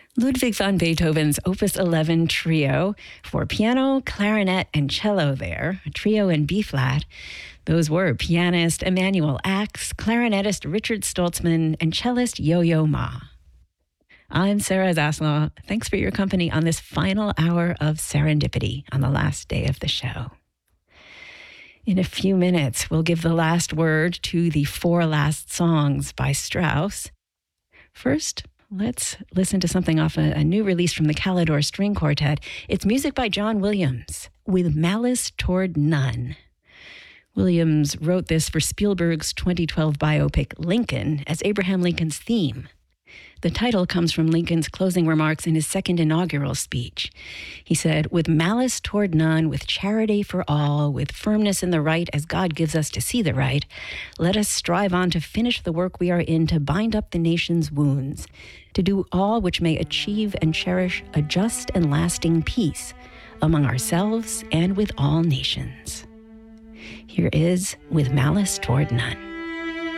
Ludwig van Beethoven's Opus 11 Trio for piano, clarinet, and cello there, a trio in B-flat. Those were pianist Emanuel Ax, clarinetist Richard Stoltzman, and cellist Yo-Yo Ma. I'm Sarah Zaslaw. Thanks for your company on this final hour of Serendipity on the last day of the show. In a few minutes, we'll give the last word to the Four Last Songs by Strauss. First, let's listen to something off a new release from the Calidore String Quartet. It's music by John Williams, With Malice Toward None. Williams wrote this for Spielberg's 2012 biopic Lincoln as Abraham Lincoln's theme. The title comes from Lincoln's closing remarks in his second inaugural speech. He said, "With malice toward none, with charity for all, with firmness in the right as God gives us to see the right, let us strive on to finish the work we are in, to bind up the nation's wounds, to do all which may achieve and cherish a just and lasting peace among ourselves and with all nations." Here is With Malice Toward None.